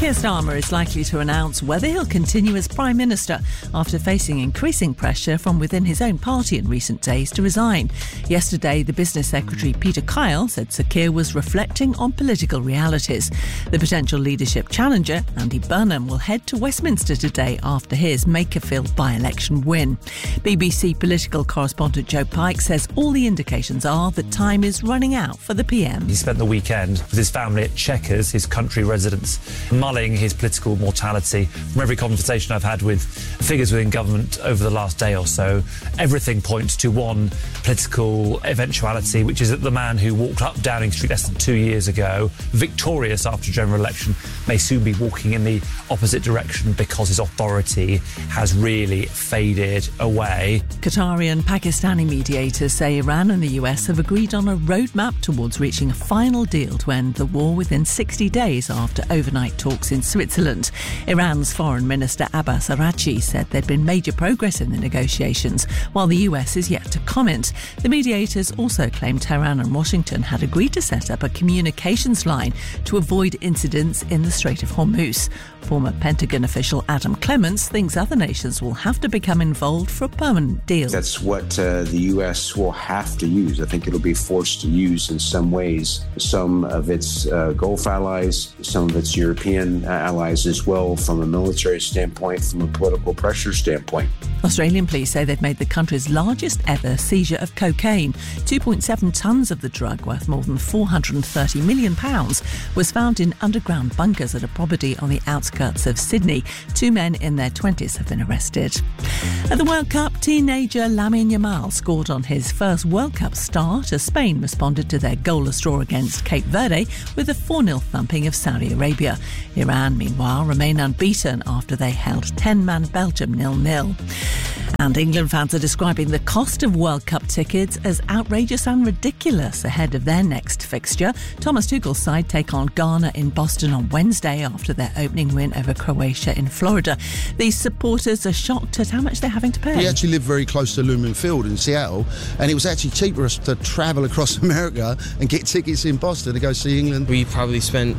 Keir Starmer is likely to announce whether he'll continue as Prime Minister after facing increasing pressure from within his own party in recent days to resign. Yesterday, the Business Secretary Peter Kyle said Sir Keir was reflecting on political realities. The potential leadership challenger, Andy Burnham, will head to Westminster today after his Makerfield by-election win. BBC political correspondent Joe Pike says all the indications are that time is running out for the PM. He spent the weekend with his family at Chequers, his country residence, mulling his political mortality. From every conversation I've had with figures within government over the last day or so, everything points to one political eventuality, which is that the man who walked up Downing Street less than 2 years ago, victorious after general election, may soon be walking in the opposite direction because his authority has really faded away. Qatari and Pakistani mediators say Iran and the US have agreed on a roadmap towards reaching a final deal to end the war within 60 days after overnight talks in Switzerland. Iran's Foreign Minister Abbas Araghchi said there'd been major progress in the negotiations, while the US is yet to comment. The mediators also claimed Tehran and Washington had agreed to set up a communications line to avoid incidents in the Strait of Hormuz. Former Pentagon official Adam Clements thinks other nations will have to become involved for a permanent deal. That's what the US will have to use. I think it'll be forced to use in some ways. Some of its Gulf allies, some of its European allies as well, from a military standpoint, from a political pressure standpoint. Australian police say they've made the country's largest ever seizure of cocaine. 2.7 tonnes of the drug, worth more than £430 million, was found in underground bunkers at a property on the outskirts of Sydney. 2 men in their 20s have been arrested. At the World Cup, teenager Lamine Yamal scored on his first World Cup start as Spain responded to their goalless draw against Cape Verde with a 4-0 thumping of Saudi Arabia. Iran, meanwhile, remain unbeaten after they held 10-man Belgium 0-0. And England fans are describing the cost of World Cup tickets as outrageous and ridiculous ahead of their next fixture. Thomas Tuchel's side take on Ghana in Boston on Wednesday after their opening win over Croatia in Florida. These supporters are shocked at how much they're having to pay. We actually live very close to Lumen Field in Seattle, and it was actually cheaper to travel across America and get tickets in Boston to go see England. We probably spent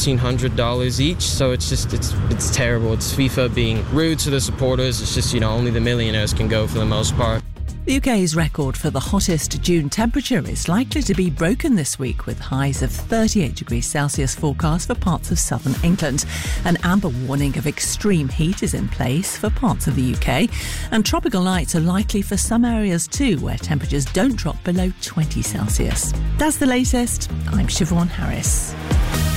$1,500 each, so it's terrible. It's FIFA being rude to the supporters. It's just, only the millionaires can go for the most part. The UK's record for the hottest June temperature is likely to be broken this week, with highs of 38 degrees Celsius forecast for parts of southern England. An amber warning of extreme heat is in place for parts of the UK, and tropical nights are likely for some areas too, where temperatures don't drop below 20 Celsius. That's the latest. I'm Siobhan Harris.